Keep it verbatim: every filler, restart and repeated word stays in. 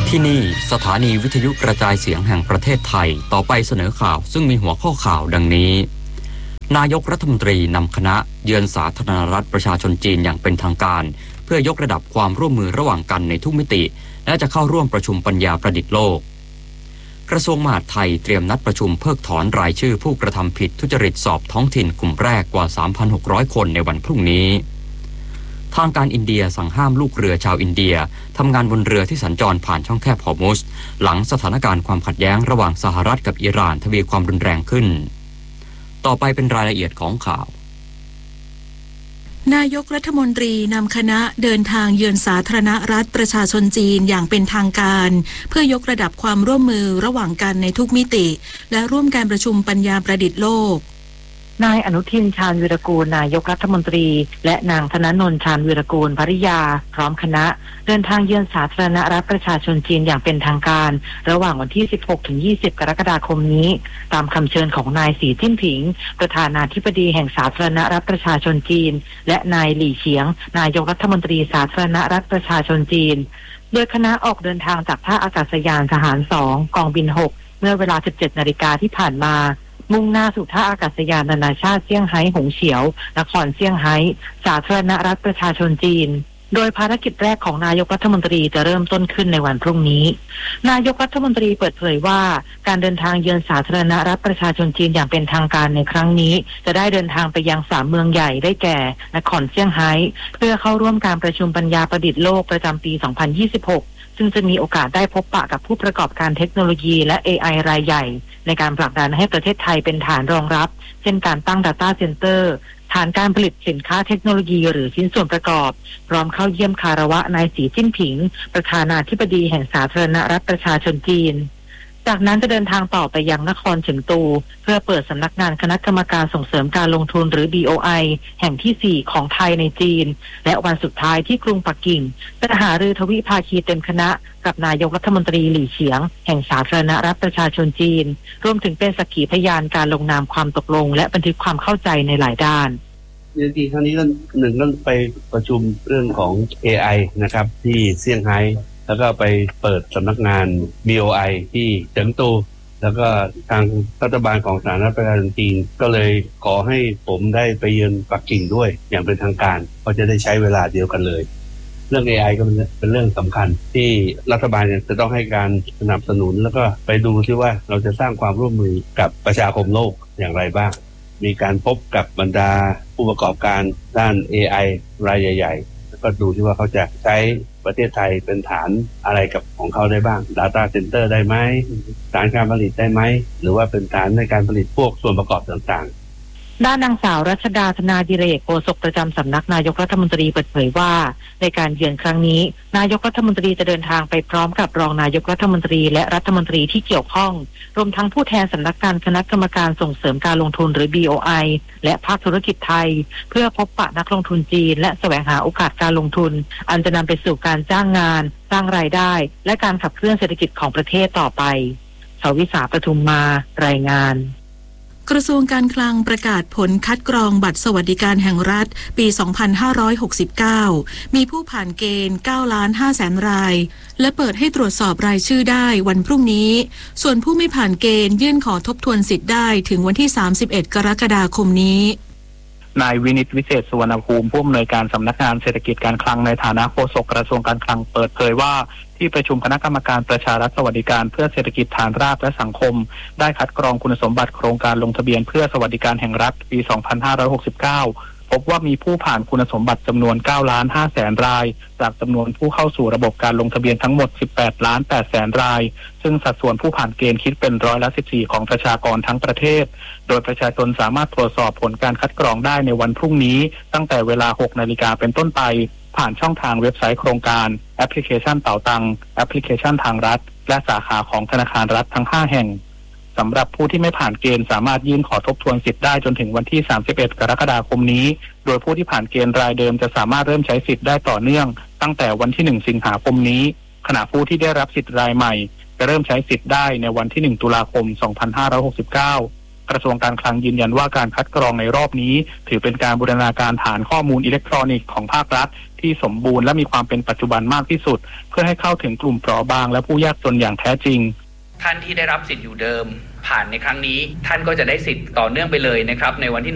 ที่นี่สถานีวิทยุกระจายเสียงแห่งประเทศไทยต่อไปเสนอข่าวซึ่งมีหัวข้อข่าวดังนี้นายกรัฐมนตรีนำคณะเยือนสาธารณรัฐประชาชนจีนอย่างเป็นทางการเพื่อยกระดับความร่วมมือระหว่างกันในทุกมิติและจะเข้าร่วมประชุมปัญญาประดิษฐ์โลกกระทรวงมหาดไทยเตรียมนัดประชุมเพิกถอนรายชื่อผู้กระทำผิดทุจริตสอบท้องถิ่นกลุ่มแรกกว่า สามพันหกร้อย คนในวันพรุ่งนี้ทางการอินเดียสั่งห้ามลูกเรือชาวอินเดียทำงานบนเรือที่สัญจรผ่านช่องแคบฮอร์มุซหลังสถานการณ์ความขัดแย้งระหว่างสหรัฐกับอิหร่านทวีความรุนแรงขึ้นต่อไปเป็นรายละเอียดของข่าวนายกรัฐมนตรีนำคณะเดินทางเยือนสาธารณรัฐประชาชนจีนอย่างเป็นทางการเพื่อยกระดับความร่วมมือระหว่างกันในทุกมิติและร่วมการประชุมปัญญาประดิษฐ์โลกนายอนุทินชาญวีรกูลนายกรัฐมนตรีและนางธนนนท์ชาญวีรกูลภริยาพร้อมคณะเดินทางเยือนสาธารณรัฐประชาชนจีนอย่างเป็นทางการระหว่างวันที่ สิบหกถึงยี่สิบ กรกฎาคมนี้ตามคำเชิญของนายสีจิ้นผิงประธานาธิบดีแห่งสาธารณรัฐประชาชนจีนและนายหลี่เฉียงนายกรัฐมนตรีสาธารณรัฐประชาชนจีนโดยคณะออกเดินทางจากท่าอากาศยานทหารสองกองบินหกเมื่อเวลา สิบเจ็ดนาฬิกาที่ผ่านมามุ่งหน้าสู่ท่าอากาศยานนานาชาติเซี่ยงไฮ้หงเฉียวนครเซี่ยงไฮ้สาธารณรัฐประชาชนจีนโดยภารกิจแรกของนายกรัฐมนตรีจะเริ่มต้นขึ้นในวันพรุ่งนี้นายกรัฐมนตรีเปิดเผยว่าการเดินทางเยือนสาธารณรัฐประชาชนจีนอย่างเป็นทางการในครั้งนี้จะได้เดินทางไปยังสามเมืองใหญ่ได้แก่นครเซี่ยงไฮ้เพื่อเข้าร่วมการประชุมปัญญาประดิษฐ์โลกประจำปี สองพันยี่สิบหกซึ่งจะมีโอกาสได้พบปะกับผู้ประกอบการเทคโนโลยีและ เอ ไอ รายใหญ่ในการผลักดันให้ประเทศไทยเป็นฐานรองรับเช่นการตั้ง Data Center ฐานการผลิตสินค้าเทคโนโลยีหรือชิ้นส่วนประกอบพร้อมเข้าเยี่ยมคารวะนายสีจิ้นผิงประธานาธิบดีแห่งสาธารณรัฐประชาชนจีนจากนั้นจะเดินทางต่อไปยังนครเฉิงตูเพื่อเปิดสำนักงานคณะกรรมการส่งเสริมการลงทุนหรือ บี โอ ไอ แห่งที่สี่ของไทยในจีนและวันสุดท้ายที่กรุงปักกิ่งจะหารือทวิภาคีเต็มคณะกับนายกรัฐมนตรีหลี่เฉียงแห่งสาธารณรัฐประชาชนจีนรวมถึงเป็นสักขีพยานการลงนามความตกลงและบันทึกความเข้าใจในหลายด้านจริงๆครั้งนี้ก็หนึ่งก็ไปประชุมเรื่องของ เอ ไอ นะครับที่เซี่ยงไฮ้แล้วก็ไปเปิดสำนักงาน บี โอ ไอ ที่เฉิงตูแล้วก็ทางรัฐบาลของสาธารณรัฐประชาชนจีนก็เลยขอให้ผมได้ไปเยือนปักกิ่งด้วยอย่างเป็นทางการเพราะจะได้ใช้เวลาเดียวกันเลยเรื่อง เอ ไอ ก็เป็นเรื่องสำคัญที่รัฐบาลจะต้องให้การสนับสนุนแล้วก็ไปดูที่ว่าเราจะสร้างความร่วมมือกับประชาคมโลกอย่างไรบ้างมีการพบกับบรรดาผู้ประกอบการด้าน เอ ไอ รายใหญ่ๆแล้วก็ดูที่ว่าเขาจะใช้ประเทศไทยเป็นฐานอะไรกับของเขาได้บ้าง Data Center ได้ไหมฐานการผลิตได้ไหมหรือว่าเป็นฐานในการผลิตพวกส่วนประกอบต่างๆด้านนางสาวรัชดาธนาดิเรกโฆษกประจำสำนักนายกรัฐมนตรีเปิดเผยว่าในการเยือนครั้งนี้นายกรัฐมนตรีจะเดินทางไปพร้อมกับรองนายกรัฐมนตรีและรัฐมนตรีที่เกี่ยวข้องรวมทั้งผู้แทนสำนักงานคณะกรรมการส่งเสริมการลงทุนหรือ บี โอ ไอ และภาคธุรกิจไทยเพื่อพบปะนักลงทุนจีนและแสวงหาโอกาสการลงทุนอันจะนำไปสู่การจ้างงานสร้างรายได้และการขับเคลื่อนเศรษฐกิจของประเทศต่อไปสวิษาปทุมมารายงานกระทรวงการคลังประกาศผลคัดกรองบัตรสวัสดิการแห่งรัฐปี สองพันห้าร้อยหกสิบเก้า มีผู้ผ่านเกณฑ์ เก้าล้านห้าแสน รายและเปิดให้ตรวจสอบรายชื่อได้วันพรุ่งนี้ส่วนผู้ไม่ผ่านเกณฑ์ยื่นขอทบทวนสิทธิ์ได้ถึงวันที่ สามสิบเอ็ด กรกฎาคมนี้นายวินิตวิเศษสุวรรณภูมิผู้อำนวยการสำนักงานเศรษฐกิจการคลังในฐานะโฆษกกระทรวงการคลังเปิดเผยว่าที่ประชุมคณะกรรมการประชารัฐสวัสดิการเพื่อเศรษฐกิจฐานรากและสังคมได้คัดกรองคุณสมบัติโครงการลงทะเบียนเพื่อสวัสดิการแห่งรัฐปี สองพันห้าร้อยหกสิบเก้า พบว่ามีผู้ผ่านคุณสมบัติจำนวน เก้าล้านห้าแสน รายจากจำนวนผู้เข้าสู่ระบบการลงทะเบียนทั้งหมด สิบแปดล้านแปดแสน รายซึ่งสัดส่วนผู้ผ่านเกณฑ์คิดเป็นร้อยละ สิบสี่ ของประชากรทั้งประเทศโดยประชาชนสามารถตรวจสอบผลการคัดกรองได้ในวันพรุ่งนี้ตั้งแต่เวลา หกนาฬิกาเป็นต้นไปผ่านช่องทางเว็บไซต์โครงการแอปพลิเคชันเป๋าตังแอปพลิเคชันทางรัฐและสาขาของธนาคารรัฐทั้งห้าแห่งสำหรับผู้ที่ไม่ผ่านเกณฑ์สามารถยื่นขอทบทวนสิทธิ์ได้จนถึงวันที่สามสิบเอ็ดกรกฎาคมนี้โดยผู้ที่ผ่านเกณฑ์รายเดิมจะสามารถเริ่มใช้สิทธิ์ได้ต่อเนื่องตั้งแต่วันที่หนึ่งสิงหาคมนี้ขณะผู้ที่ได้รับสิทธิ์รายใหม่จะเริ่มใช้สิทธิ์ได้ในวันที่หนึ่งตุลาคมสองพันห้าร้อยหกสิบเก้ากระทรวงการคลังยืนยันว่าการคัดกรองในรอบนี้ถือเป็นการบูรณาการฐานข้อมูลอิเล็กทรอนิกส์ของภาครัฐที่สมบูรณ์และมีความเป็นปัจจุบันมากที่สุดเพื่อให้เข้าถึงกลุ่มเปราะบางและผู้ยากจนอย่างแท้จริงท่านที่ได้รับสิทธิ์อยู่เดิมผ่านในครั้งนี้ท่านก็จะได้สิทธิ์ต่อเนื่องไปเลยนะครับในวันที่